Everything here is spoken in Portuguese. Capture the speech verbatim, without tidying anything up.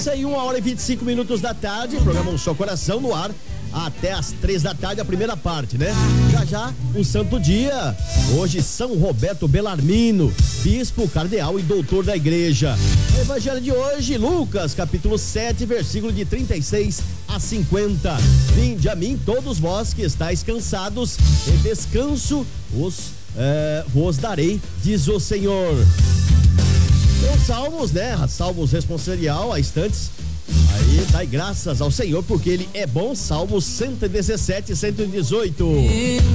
isso aí, uma hora e vinte e cinco minutos da tarde, programa Um Só Coração no ar até as três da tarde, a primeira parte, né? Já já, o santo dia, hoje São Roberto Belarmino, bispo, cardeal e doutor da igreja. O evangelho de hoje, Lucas, capítulo sete, versículo de trinta e seis a cinquenta. Vinde a mim todos vós que estáis cansados, e descanso os, eh, vos darei, diz o Senhor. Tem os salmos, né? Salmos responsorial, a instantes. Aí, dai graças ao Senhor, porque Ele é bom. Salmos cento e dezessete, cento e dezoito.